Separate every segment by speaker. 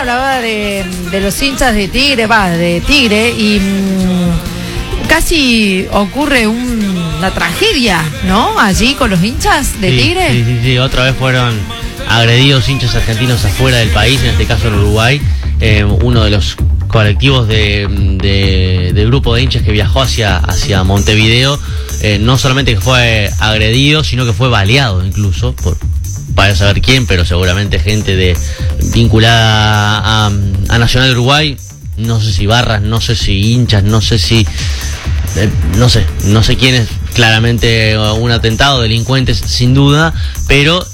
Speaker 1: hablaba de los hinchas de Tigre, y casi ocurre una tragedia, ¿no? Allí con los hinchas de Tigre.
Speaker 2: Sí, otra vez fueron agredidos hinchas argentinos afuera del país, en este caso en Uruguay. Uno de los colectivos del grupo de hinchas que viajó hacia Montevideo, no solamente que fue agredido, sino que fue baleado incluso para saber quién, pero seguramente gente vinculada a Nacional de Uruguay. No sé si barras, no sé si hinchas, no sé quién es. Claramente un atentado, delincuentes sin duda, pero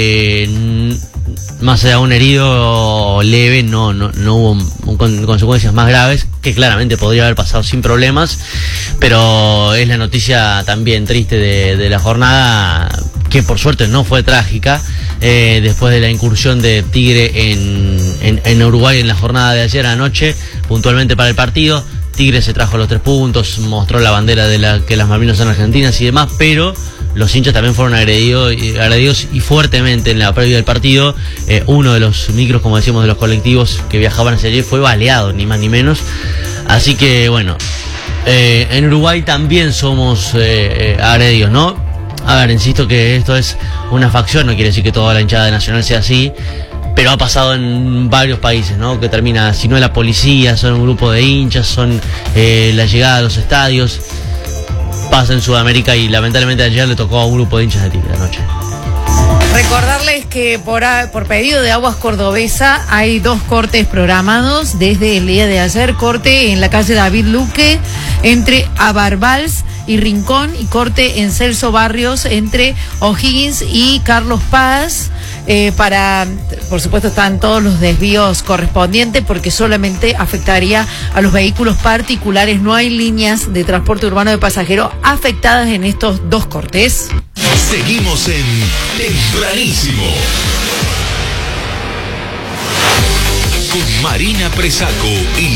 Speaker 2: más allá de un herido leve, no hubo consecuencias más graves, que claramente podría haber pasado sin problemas, pero es la noticia también triste de la jornada, que por suerte no fue trágica, después de la incursión de Tigre en Uruguay en la jornada de ayer anoche, puntualmente para el partido. Tigre se trajo los 3 puntos, mostró la bandera que las Malvinas son argentinas y demás, pero los hinchas también fueron agredidos y fuertemente en la previa del partido. Uno de los micros, como decíamos, de los colectivos que viajaban hacia allí fue baleado, ni más ni menos. Así que bueno, en Uruguay también somos agredidos, ¿no? A ver, insisto que esto es una facción, no quiere decir que toda la hinchada de Nacional sea así, pero ha pasado en varios países, ¿no? Que termina, si no es la policía, son un grupo de hinchas, son la llegada a los estadios. Pasa en Sudamérica y lamentablemente ayer le tocó a un grupo de hinchas de Tigre anoche.
Speaker 1: Recordarles que por pedido de Aguas Cordobesa hay 2 cortes programados desde el día de ayer. Corte en la calle David Luque entre Abarbals y Rincón, y corte en Celso Barrios entre O'Higgins y Carlos Paz. Por supuesto, están todos los desvíos correspondientes, porque solamente afectaría a los vehículos particulares. No hay líneas de transporte urbano de pasajeros afectadas en estos 2 cortes.
Speaker 3: Seguimos en Tempranísimo con Marina Presaco y